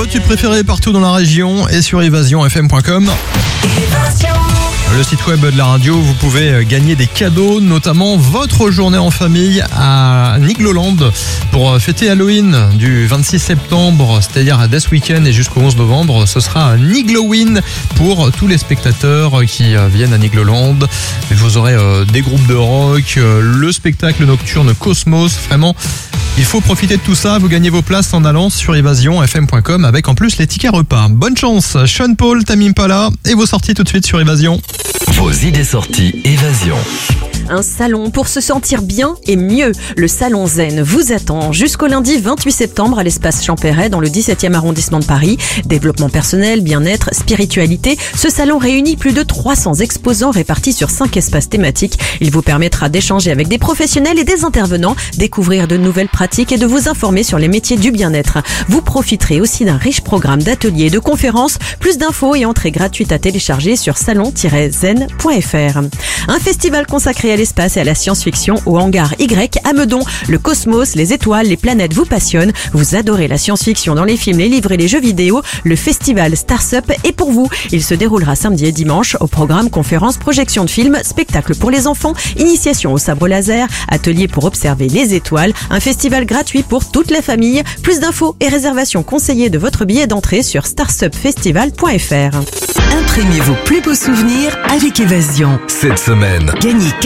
tubes préférés partout dans la région et sur évasionfm.com. Le site web de la radio, vous pouvez gagner des cadeaux, notamment votre journée en famille à Nigloland pour fêter Halloween du 26 septembre, c'est-à-dire à Death Weekend et jusqu'au 11 novembre. Ce sera un Nigloween pour tous les spectateurs qui viennent à Nigloland. Vous aurez des groupes de rock, le spectacle nocturne Cosmos, vraiment. Il faut profiter de tout ça, vous gagnez vos places en allant sur évasionfm.com avec en plus les tickets repas. Bonne chance, Sean Paul, Tame Impala et vos sorties tout de suite sur Évasion. Vos idées sorties Évasion. Un salon pour se sentir bien et mieux. Le Salon Zen vous attend jusqu'au lundi 28 septembre à l'espace Champéret dans le 17e arrondissement de Paris. Développement personnel, bien-être, spiritualité. Ce salon réunit plus de 300 exposants répartis sur 5 espaces thématiques. Il vous permettra d'échanger avec des professionnels et des intervenants, découvrir de nouvelles pratiques et de vous informer sur les métiers du bien-être. Vous profiterez aussi d'un riche programme d'ateliers et de conférences. Plus d'infos et entrées gratuites à télécharger sur salon-zen.fr. Un festival consacré à l'espace et à la science-fiction au hangar Y à Meudon. Le cosmos, les étoiles, les planètes vous passionnent. Vous adorez la science-fiction dans les films, les livres et les jeux vidéo. Le festival Starsup est pour vous. Il se déroulera samedi et dimanche. Au programme, conférences, projections de films, spectacles pour les enfants, initiation au sabre laser, ateliers pour observer les étoiles. Un festival gratuit pour toute la famille. Plus d'infos et réservations conseillées de votre billet d'entrée sur starsupfestival.fr. Imprimez vos plus beaux souvenirs avec Évasion. Cette semaine, gagnez